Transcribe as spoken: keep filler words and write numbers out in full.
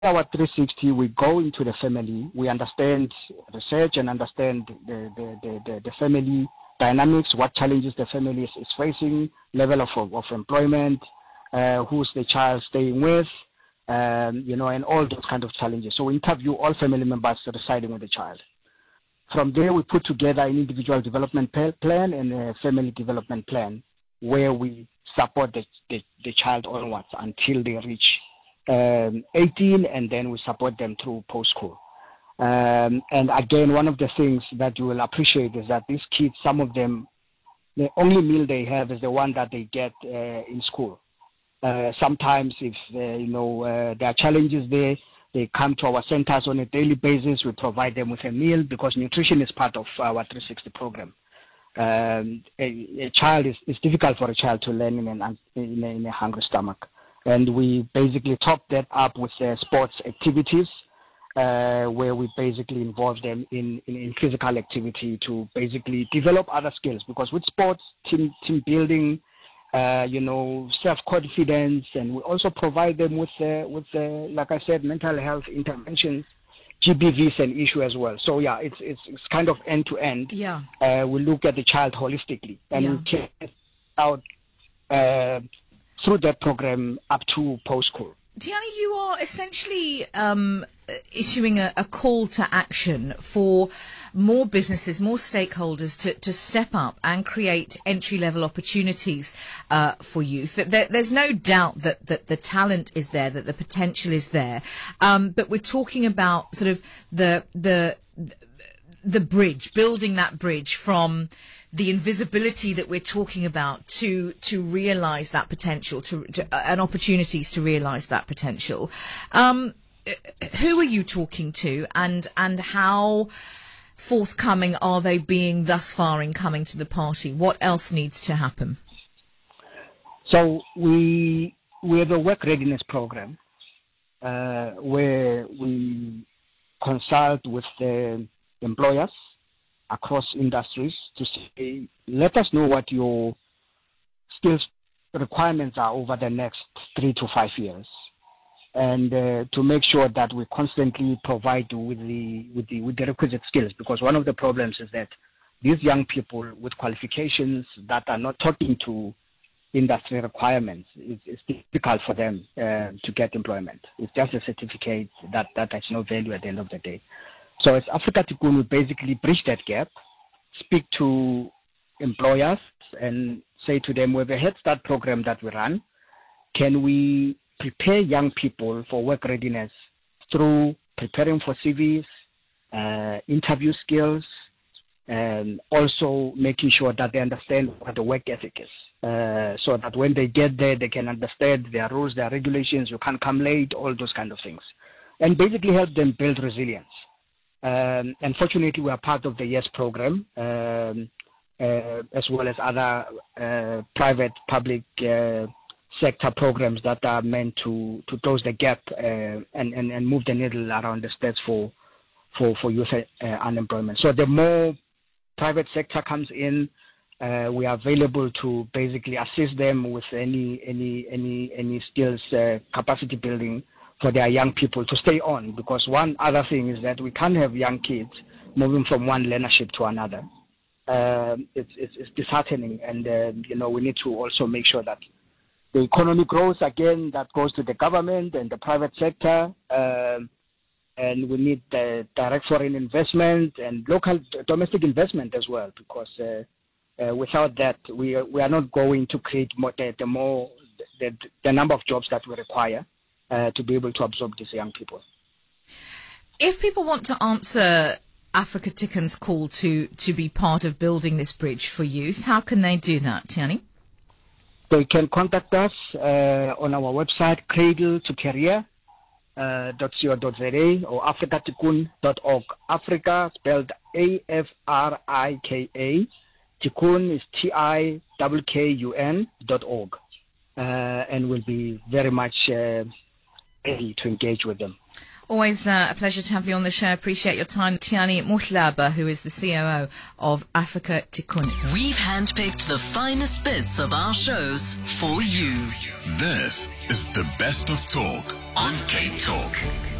our three sixty, we go into the family, we understand research and understand the, the, the, the, the family dynamics, what challenges the family is, is facing, level of, of employment, uh, who's the child staying with, um, you know, and all those kind of challenges. So we interview all family members residing with the child. From there, we put together an individual development plan and a family development plan where we support the, the, the child onwards until they reach um, eighteen, and then we support them through post-school. Um, and again, one of the things that you will appreciate is that these kids, some of them, the only meal they have is the one that they get uh, in school. Uh, sometimes if, uh, you know, uh, there are challenges there, they come to our centers on a daily basis. We provide them with a meal because nutrition is part of our three sixty program. Um, a, a child is it's difficult for a child to learn in, an, in, a, in a hungry stomach. And we basically top that up with uh, sports activities uh, where we basically involve them in, in, in physical activity to basically develop other skills. Because with sports, team, team building, Uh, you know, self-confidence, and we also provide them with, uh, with uh, like I said, mental health interventions, G B Vs an issue as well. So yeah, it's it's, it's kind of end to end. Yeah. Uh, we look at the child holistically, and yeah. we carry out uh, through that program up to post-school. Tiani, you are essentially um, issuing a, a call to action for more businesses, more stakeholders to, to step up and create entry-level opportunities uh, for youth. There, there's no doubt that, that the talent is there, that the potential is there, um, but we're talking about sort of the the the bridge, building that bridge from the invisibility that we're talking about to to realize that potential, to, to uh, and opportunities to realize that potential. Um, who are you talking to, and and how forthcoming are they being thus far in coming to the party? What else needs to happen? So we we have a work readiness program uh, where we consult with the employers across industries to say, let us know what your skills requirements are over the next three to five years, and uh, to make sure that we constantly provide you with the with the with the requisite skills. Because one of the problems is that these young people with qualifications that are not talking to industry requirements, it's, it's difficult for them uh, to get employment. It's just a certificate that that has no value at the end of the day. So as Africa Tikkun, we basically bridge that gap, speak to employers and say to them, we have a Head Start program that we run. Can we prepare young people for work readiness through preparing for C Vs, uh, interview skills, and also making sure that they understand what the work ethic is, uh, so that when they get there, they can understand their rules, their regulations, you can't come late, all those kind of things, and basically help them build resilience. Um, unfortunately, we are part of the YES program, um, uh, as well as other uh, private, public uh, sector programs that are meant to, to close the gap uh, and, and, and move the needle around the states for for, for youth uh, unemployment. So the more private sector comes in, uh, we are available to basically assist them with any any any any skills uh, capacity building for their young people to stay on. Because one other thing is that we can't have young kids moving from one learnership to another. Uh, it's, it's, it's disheartening, and uh, you know, we need to also make sure that the economy grows again. That goes to the government and the private sector, uh, and we need the direct foreign investment and local domestic investment as well. Because uh, uh, without that, we are, we are not going to create more, the, the more the, the number of jobs that we require Uh, to be able to absorb these young people. If people want to answer Africa Tikkun's call to, to be part of building this bridge for youth, how can they do that, Tiani? They can contact us uh, on our website, cradle to career dot co dot za or africa tikkun dot org. Africa spelled A F R I K A. Tikkun is T I K K U N dot org. Uh, and we'll be very much uh, ready to engage with them. Always uh, a pleasure to have you on the show. Appreciate your time. Tiani Mohlaba, who is the C O O of Africa Tikkun. We've handpicked the finest bits of our shows for you. This is the best of talk on Cape Talk.